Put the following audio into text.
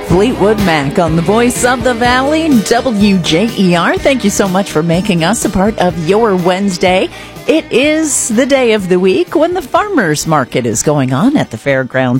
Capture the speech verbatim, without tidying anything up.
Fleetwood Mac on the Voice of the Valley, W J E R. Thank you so much for making us a part of your Wednesday. It is the day of the week when the farmers market is going on at the fairgrounds